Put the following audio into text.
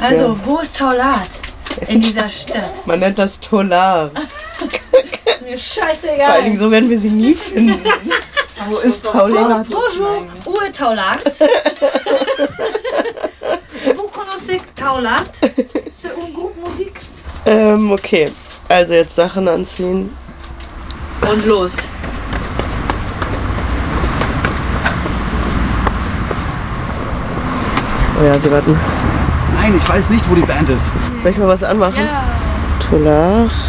Also, wo ist Taulat in dieser Stadt? Man nennt das Tolar. Ist mir scheißegal. Vor allen Dingen, so werden wir sie nie finden. Wo ist Taulat? Bonjour, où est Taulat? Vous connaissez Taulat? C'est une groupe musique. Okay. Also jetzt Sachen anziehen. Und los. Oh ja, sie warten. Nein, ich weiß nicht, wo die Band ist. Soll ich mal was anmachen? Ja. Tolar.